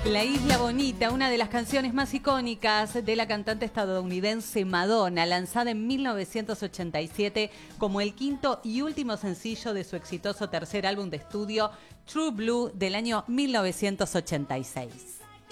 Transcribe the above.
La Isla Bonita, una de las canciones más icónicas de la cantante estadounidense Madonna, lanzada en 1987 como el quinto y último sencillo de su exitoso tercer álbum de estudio, True Blue, del año 1986.